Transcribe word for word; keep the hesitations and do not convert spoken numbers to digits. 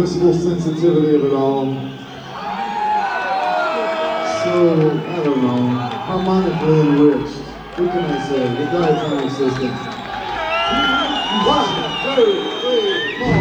musical sensitivity of it all. So, I don't know, harmonically enriched. What can I say? The diatonic system. One, two, three.